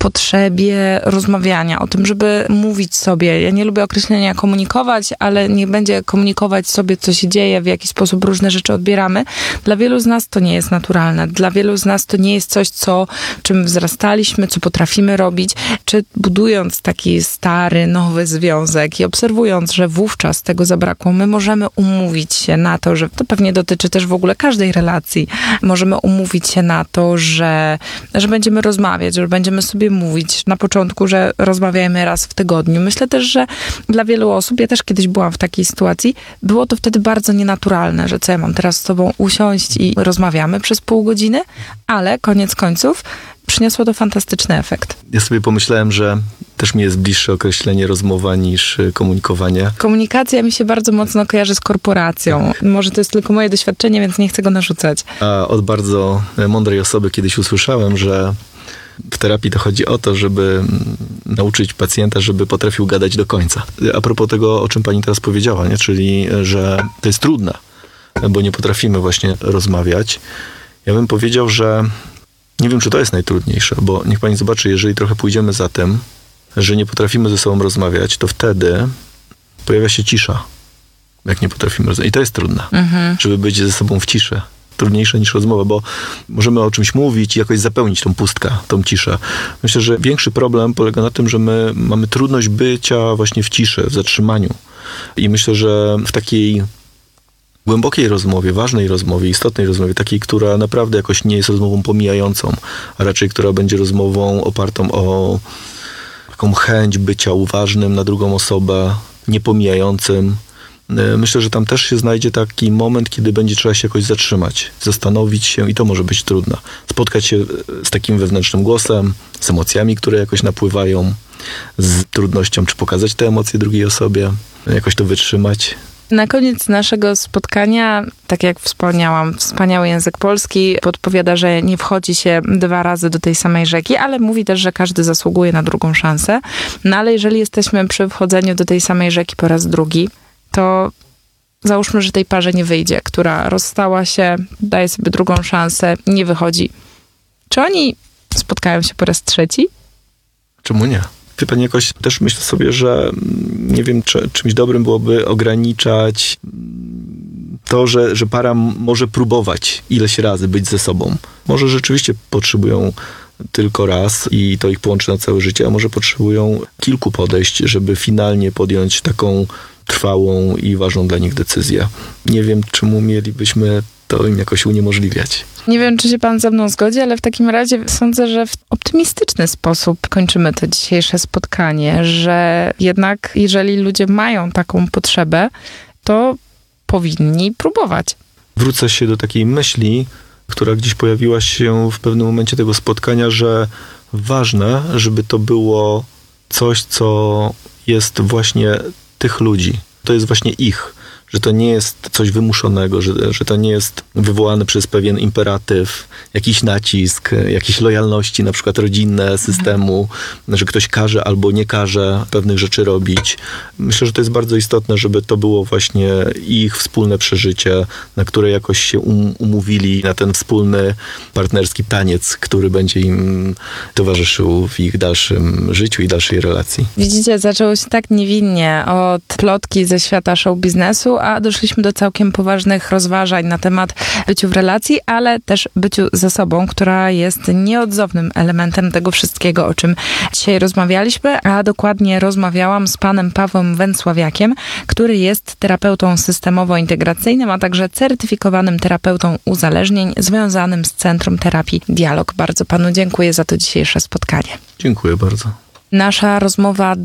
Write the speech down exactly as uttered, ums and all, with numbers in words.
potrzebie rozmawiania, o tym, żeby mówić sobie. Ja nie lubię określenia komunikować, ale niech będzie komunikować sobie, co się dzieje, w jaki sposób różne rzeczy odbieramy. Dla wielu z nas to nie jest naturalne. Dla wielu z nas to nie jest coś, co, czym wzrastaliśmy, co potrafimy robić. Czy budując taki stary, nowy związek i obserwując, że wówczas tego zabrakło, my możemy umówić się na to, że to pewnie dotyczy też w ogóle każdej relacji. Możemy umówić się na to, że, że będziemy rozmawiać, że będziemy sobie mówić na początku, że rozmawiajmy raz w tygodniu. Myślę też, że dla wielu osób, ja też kiedyś byłam w takiej sytuacji, było to wtedy bardzo nienaturalne, że co ja mam teraz z tobą usiąść i rozmawiamy przez pół godziny, ale koniec końców przyniosło to fantastyczny efekt. Ja sobie pomyślałem, że też mi jest bliższe określenie rozmowa niż komunikowanie. Komunikacja mi się bardzo mocno kojarzy z korporacją. Może to jest tylko moje doświadczenie, więc nie chcę go narzucać. A od bardzo mądrej osoby kiedyś usłyszałem, że w terapii to chodzi o to, żeby nauczyć pacjenta, żeby potrafił gadać do końca. A propos tego, o czym pani teraz powiedziała, nie? Czyli że to jest trudne, bo nie potrafimy właśnie rozmawiać. Ja bym powiedział, że nie wiem, czy to jest najtrudniejsze, bo niech pani zobaczy, jeżeli trochę pójdziemy za tym, że nie potrafimy ze sobą rozmawiać, to wtedy pojawia się cisza, jak nie potrafimy rozmawiać. I to jest trudne, mhm. żeby być ze sobą w ciszy. Trudniejsze niż rozmowa, bo możemy o czymś mówić i jakoś zapełnić tą pustkę, tą ciszę. Myślę, że większy problem polega na tym, że my mamy trudność bycia właśnie w ciszy, w zatrzymaniu. I myślę, że w takiej głębokiej rozmowie, ważnej rozmowie, istotnej rozmowie, takiej, która naprawdę jakoś nie jest rozmową pomijającą, a raczej która będzie rozmową opartą o taką chęć bycia uważnym na drugą osobę, niepomijającym. Myślę, że tam też się znajdzie taki moment, kiedy będzie trzeba się jakoś zatrzymać, zastanowić się i to może być trudne. Spotkać się z takim wewnętrznym głosem, z emocjami, które jakoś napływają, z trudnością, czy pokazać te emocje drugiej osobie, jakoś to wytrzymać. Na koniec naszego spotkania, tak jak wspomniałam, wspaniały język polski podpowiada, że nie wchodzi się dwa razy do tej samej rzeki, ale mówi też, że każdy zasługuje na drugą szansę. No ale jeżeli jesteśmy przy wchodzeniu do tej samej rzeki po raz drugi, to załóżmy, że tej parze nie wyjdzie, która rozstała się, daje sobie drugą szansę, nie wychodzi. Czy oni spotkają się po raz trzeci? Czemu nie? Wie pani, jakoś też myślę sobie, że nie wiem, czy, czymś dobrym byłoby ograniczać to, że, że para może próbować ileś razy być ze sobą. Może rzeczywiście potrzebują tylko raz i to ich połączy na całe życie, a może potrzebują kilku podejść, żeby finalnie podjąć taką trwałą i ważną dla nich decyzję. Nie wiem, czemu mielibyśmy to im jakoś uniemożliwiać. Nie wiem, czy się pan ze mną zgodzi, ale w takim razie sądzę, że w optymistyczny sposób kończymy to dzisiejsze spotkanie, że jednak jeżeli ludzie mają taką potrzebę, to powinni próbować. Wrócę się do takiej myśli, która gdzieś pojawiła się w pewnym momencie tego spotkania, że ważne, żeby to było coś, co jest właśnie tych ludzi. To jest właśnie ich. Że to nie jest coś wymuszonego, że, że to nie jest wywołane przez pewien imperatyw, jakiś nacisk, jakieś lojalności, na przykład rodzinne, systemu, mhm. że ktoś każe albo nie każe pewnych rzeczy robić. Myślę, że to jest bardzo istotne, żeby to było właśnie ich wspólne przeżycie, na które jakoś się um, umówili na ten wspólny partnerski taniec, który będzie im towarzyszył w ich dalszym życiu i dalszej relacji. Widzicie, zaczęło się tak niewinnie od plotki ze świata show biznesu, a doszliśmy do całkiem poważnych rozważań na temat byciu w relacji, ale też byciu ze sobą, która jest nieodzownym elementem tego wszystkiego, o czym dzisiaj rozmawialiśmy, a dokładnie rozmawiałam z panem Pawłem Węcławiakiem, który jest terapeutą systemowo-integracyjnym, a także certyfikowanym terapeutą uzależnień związanym z Centrum Terapii Dialog. Bardzo panu dziękuję za to dzisiejsze spotkanie. Dziękuję bardzo. Nasza rozmowa